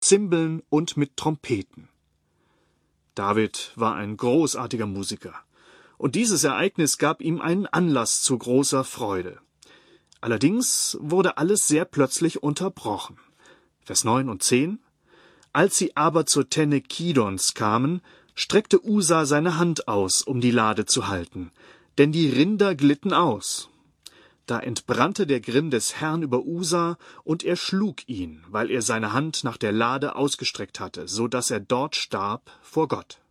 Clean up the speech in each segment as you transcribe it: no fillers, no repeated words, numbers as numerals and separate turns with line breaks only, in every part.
Zimbeln und mit Trompeten. David war ein großartiger Musiker, und dieses Ereignis gab ihm einen Anlass zu großer Freude. Allerdings wurde alles sehr plötzlich unterbrochen. Vers 9 und 10: Als sie aber zur Tenne Kidons kamen, streckte Usa seine Hand aus, um die Lade zu halten, denn die Rinder glitten aus. Da entbrannte der Grimm des Herrn über Usa, und er schlug ihn, weil er seine Hand nach der Lade ausgestreckt hatte, so dass er dort starb vor Gott.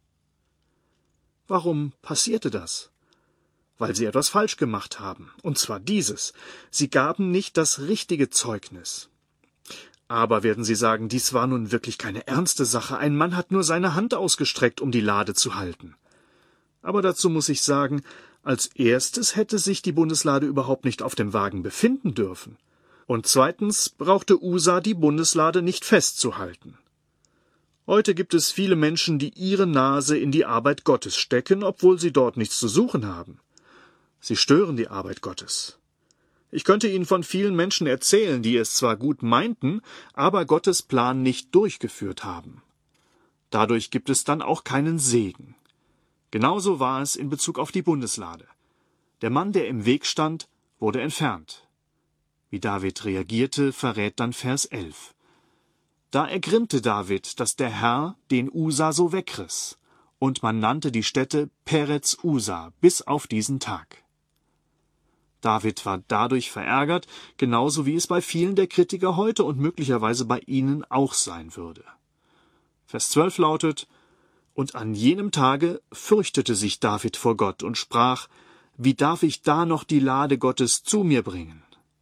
Warum passierte das? Weil sie etwas falsch gemacht haben, und zwar dieses: Sie gaben nicht das richtige Zeugnis. Aber, werden Sie sagen, dies war nun wirklich keine ernste Sache, ein Mann hat nur seine Hand ausgestreckt, um die Lade zu halten. Aber dazu muss ich sagen, als erstes hätte sich die Bundeslade überhaupt nicht auf dem Wagen befinden dürfen. Und zweitens brauchte Usa die Bundeslade nicht festzuhalten. Heute gibt es viele Menschen, die ihre Nase in die Arbeit Gottes stecken, obwohl sie dort nichts zu suchen haben. Sie stören die Arbeit Gottes. Ich könnte Ihnen von vielen Menschen erzählen, die es zwar gut meinten, aber Gottes Plan nicht durchgeführt haben. Dadurch gibt es dann auch keinen Segen. Genauso war es in Bezug auf die Bundeslade. Der Mann, der im Weg stand, wurde entfernt. Wie David reagierte, verrät dann Vers 11. Da ergrimmte David, dass der Herr den Usa so wegriss, und man nannte die Stätte Perez Usa bis auf diesen Tag. David war dadurch verärgert, genauso wie es bei vielen der Kritiker heute und möglicherweise bei Ihnen auch sein würde. Vers 12 lautet: Und an jenem Tage fürchtete sich David vor Gott und sprach: Wie darf ich da noch die Lade Gottes zu mir bringen?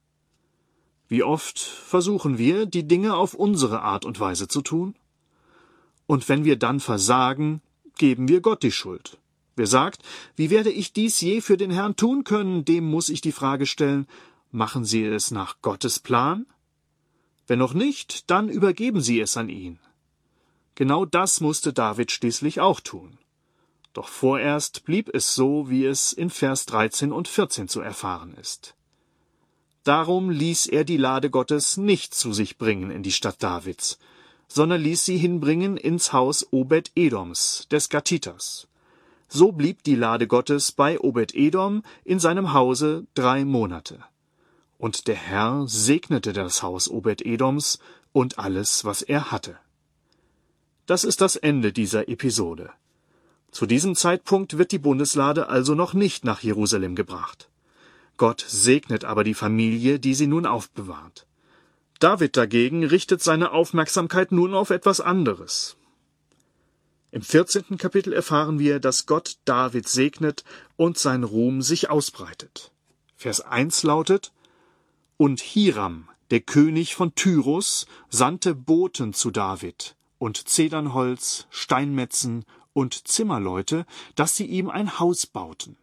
Wie oft versuchen wir, die Dinge auf unsere Art und Weise zu tun? Und wenn wir dann versagen, geben wir Gott die Schuld. Wer sagt, wie werde ich dies je für den Herrn tun können, dem muss ich die Frage stellen: Machen Sie es nach Gottes Plan? Wenn noch nicht, dann übergeben Sie es an ihn. Genau das musste David schließlich auch tun. Doch vorerst blieb es so, wie es in Vers 13 und 14 zu erfahren ist. Darum ließ er die Lade Gottes nicht zu sich bringen in die Stadt Davids, sondern ließ sie hinbringen ins Haus Obed-Edoms, des Gatiters. So blieb die Lade Gottes bei Obed-Edom in seinem Hause 3 Monate. Und der Herr segnete das Haus Obed-Edoms und alles, was er hatte. Das ist das Ende dieser Episode. Zu diesem Zeitpunkt wird die Bundeslade also noch nicht nach Jerusalem gebracht. Gott segnet aber die Familie, die sie nun aufbewahrt. David dagegen richtet seine Aufmerksamkeit nun auf etwas anderes. Im 14. Kapitel erfahren wir, dass Gott David segnet und sein Ruhm sich ausbreitet. Vers 1 lautet: Und Hiram, der König von Tyrus, sandte Boten zu David und Zedernholz, Steinmetzen und Zimmerleute, dass sie ihm ein Haus bauten.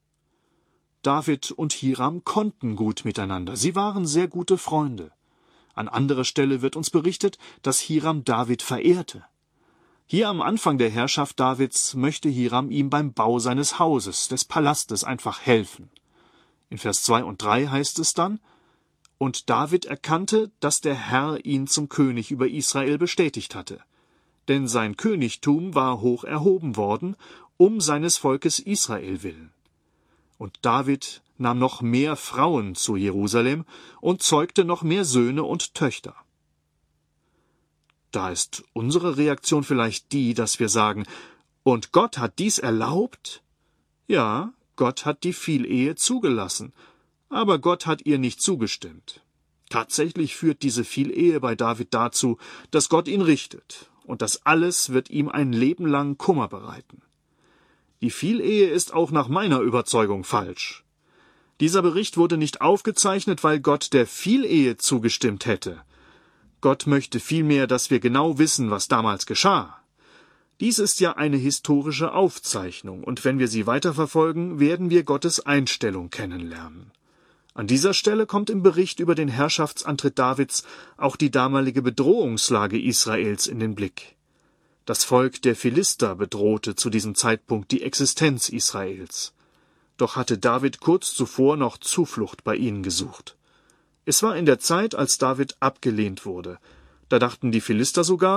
David und Hiram konnten gut miteinander, sie waren sehr gute Freunde. An anderer Stelle wird uns berichtet, dass Hiram David verehrte. Hier am Anfang der Herrschaft Davids möchte Hiram ihm beim Bau seines Hauses, des Palastes, einfach helfen. In Vers 2 und 3 heißt es dann: Und David erkannte, dass der Herr ihn zum König über Israel bestätigt hatte. Denn sein Königtum war hoch erhoben worden, um seines Volkes Israel willen. Und David nahm noch mehr Frauen zu Jerusalem und zeugte noch mehr Söhne und Töchter. Da ist unsere Reaktion vielleicht die, dass wir sagen: Und Gott hat dies erlaubt? Ja, Gott hat die Vielehe zugelassen, aber Gott hat ihr nicht zugestimmt. Tatsächlich führt diese Vielehe bei David dazu, dass Gott ihn richtet, und das alles wird ihm ein Leben lang Kummer bereiten. Die Vielehe ist auch nach meiner Überzeugung falsch. Dieser Bericht wurde nicht aufgezeichnet, weil Gott der Vielehe zugestimmt hätte. Gott möchte vielmehr, dass wir genau wissen, was damals geschah. Dies ist ja eine historische Aufzeichnung, und wenn wir sie weiterverfolgen, werden wir Gottes Einstellung kennenlernen. An dieser Stelle kommt im Bericht über den Herrschaftsantritt Davids auch die damalige Bedrohungslage Israels in den Blick. Das Volk der Philister bedrohte zu diesem Zeitpunkt die Existenz Israels. Doch hatte David kurz zuvor noch Zuflucht bei ihnen gesucht. Es war in der Zeit, als David abgelehnt wurde. Da dachten die Philister sogar,